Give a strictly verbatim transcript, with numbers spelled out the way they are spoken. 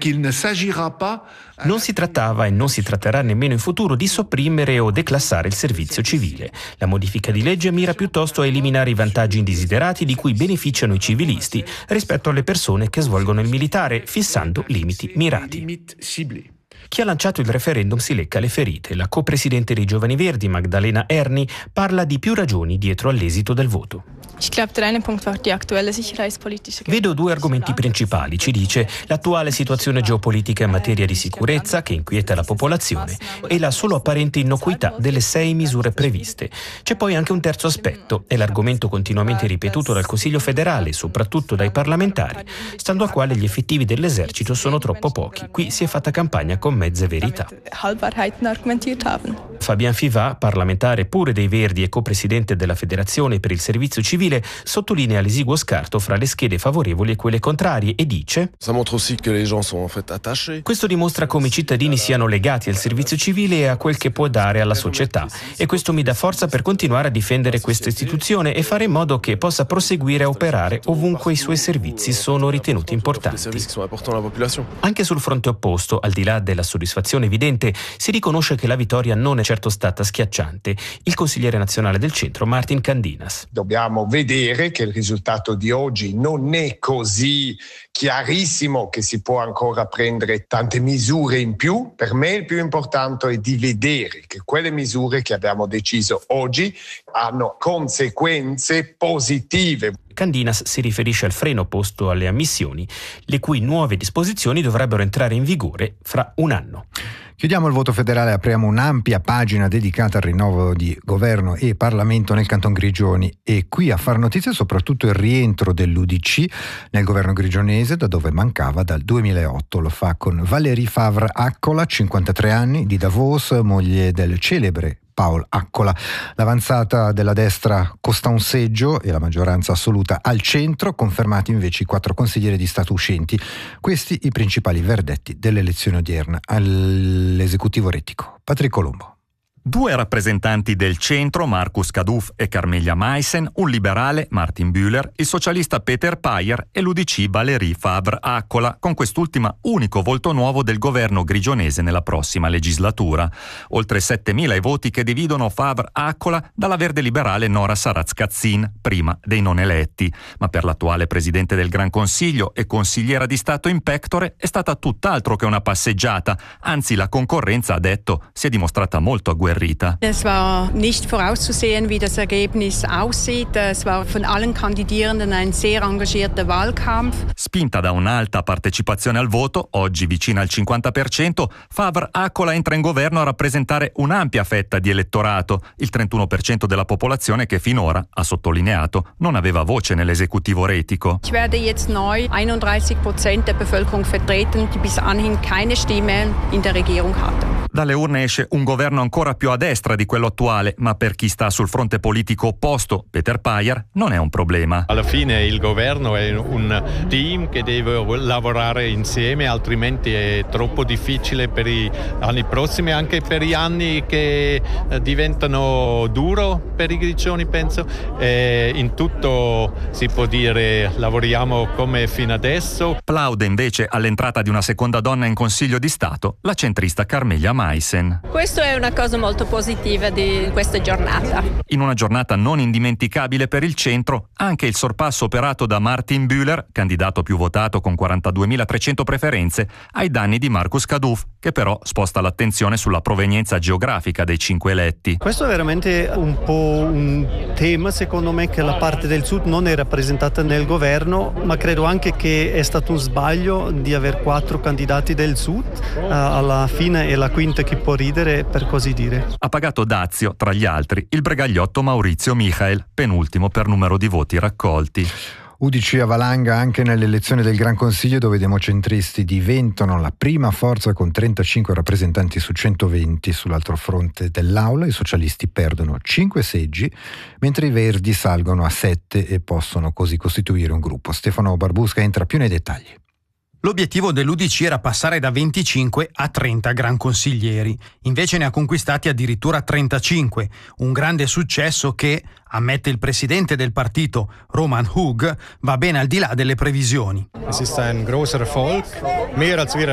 Non si trattava e non si tratterà nemmeno in futuro di sopprimere o declassare il servizio civile. La modifica di legge mira piuttosto a eliminare i vantaggi indesiderati di cui beneficiano i civilisti rispetto alle persone che svolgono il militare, fissando limiti mirati. Chi ha lanciato il referendum si lecca le ferite. La co-presidente dei Giovani Verdi, Magdalena Erni, parla di più ragioni dietro all'esito del voto. Vedo due argomenti principali, ci dice, l'attuale situazione geopolitica in materia di sicurezza che inquieta la popolazione e la solo apparente innocuità delle sei misure previste. C'è poi anche un terzo aspetto, è l'argomento continuamente ripetuto dal Consiglio federale, soprattutto dai parlamentari, stando a quale gli effettivi dell'esercito sono troppo pochi. Qui si è fatta campagna con mezze verità. Fabien Fivat, parlamentare pure dei Verdi e co-presidente della Federazione per il Servizio Civile, sottolinea l'esiguo scarto fra le schede favorevoli e quelle contrarie e dice: questo dimostra come i cittadini siano legati al servizio civile e a quel che può dare alla società, e questo mi dà forza per continuare a difendere questa istituzione e fare in modo che possa proseguire a operare ovunque i suoi servizi sono ritenuti importanti. Anche sul fronte opposto, al di là della soddisfazione evidente, si riconosce che la vittoria non è certo stata schiacciante. Il consigliere nazionale del centro, Martin Candinas. Dobbiamo vedere che il risultato di oggi non è così chiarissimo che si può ancora prendere tante misure in più. Per me il più importante è di vedere che quelle misure che abbiamo deciso oggi hanno conseguenze positive. Candinas si riferisce al freno posto alle ammissioni, le cui nuove disposizioni dovrebbero entrare in vigore fra un anno. Chiudiamo il voto federale, apriamo un'ampia pagina dedicata al rinnovo di governo e Parlamento nel Canton Grigioni, e qui a far notizia soprattutto il rientro dell'U D C nel governo grigionese, da dove mancava dal duemilaotto. Lo fa con Valérie Favre-Accola, cinquantatré anni, di Davos, moglie del celebre Paul Accola. L'avanzata della destra costa un seggio e la maggioranza assoluta al centro, confermati invece i quattro consiglieri di Stato uscenti. Questi i principali verdetti dell'elezione odierna all'esecutivo rettico. Patrick Colombo. Due rappresentanti del centro, Markus Kaduf e Carmelia Meissen, un liberale, Martin Bühler, il socialista Peter Payer e l'U D C Valérie Favre-Accola, con quest'ultima unico volto nuovo del governo grigionese nella prossima legislatura. Oltre settemila i voti che dividono Favre-Accola dalla verde liberale Nora Saratz-Katzin, prima dei non eletti. Ma per l'attuale presidente del Gran Consiglio e consigliera di Stato in pectore è stata tutt'altro che una passeggiata, anzi la concorrenza, ha detto, si è dimostrata molto agguerrita. Es war nicht vorauszusehen, wie das Ergebnis aussieht. Es war von allen Kandidierenden ein sehr engagierter Wahlkampf. Spinta da un'alta partecipazione al voto, oggi vicina al cinquanta per cento, Favre-Accola entra in governo a rappresentare un'ampia fetta di elettorato, il trentuno per cento della popolazione che finora, ha sottolineato, non aveva voce nell'esecutivo retico. Ich werde jetzt neu einunddreißig Prozent der Bevölkerung vertreten, die bis anhin keine Stimme in der Regierung hatte. Dalle urne esce un governo ancora più a destra di quello attuale, ma per chi sta sul fronte politico opposto, Peter Payer, non è un problema. Alla fine il governo è un team che deve lavorare insieme, altrimenti è troppo difficile per i anni prossimi, anche per gli anni che diventano duro per i grigioni, penso. E in tutto si può dire lavoriamo come fino adesso. Plaude invece all'entrata di una seconda donna in Consiglio di Stato, la centrista Carmelia Meissen. Questo è una cosa molto positiva di questa giornata. In una giornata non indimenticabile per il centro, anche il sorpasso operato da Martin Bühler, candidato più votato con quarantaduemilatrecento preferenze, ai danni di Markus Kaduf, che però sposta l'attenzione sulla provenienza geografica dei cinque eletti. Questo è veramente un po' un tema, secondo me, che la parte del sud non è rappresentata nel governo, ma credo anche che è stato un sbaglio di aver quattro candidati del sud. Uh, alla fine è la quinta che può ridere, per così dire. Ha pagato dazio, tra gli altri, il bregagliotto Maurizio Michael, penultimo per numero di voti raccolti. U D C a valanga anche nell'elezione del Gran Consiglio, dove i democentristi diventano la prima forza con trentacinque rappresentanti su centoventi. Sull'altro fronte dell'Aula i socialisti perdono cinque seggi, mentre i Verdi salgono a sette e possono così costituire un gruppo. Stefano Barbusca entra più nei dettagli. L'obiettivo dell'U D C era passare da venticinque a trenta gran consiglieri, invece ne ha conquistati addirittura trentacinque, un grande successo che, ammette il presidente del partito, Roman Hug, va ben al di là delle previsioni. Es ist ein großer Erfolg, mehr als wir